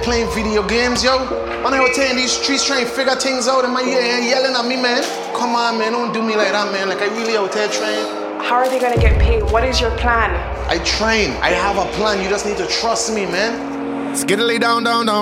playing video games, yo. Man, I was in these streets trying to figure things out in my ear and yelling at me, man. Come on, man, don't do me like that, man. Like, I really out there trying. How are they gonna get paid? What is your plan? I train. I have a plan. You just need to trust me, man. Skiddly down, down, down.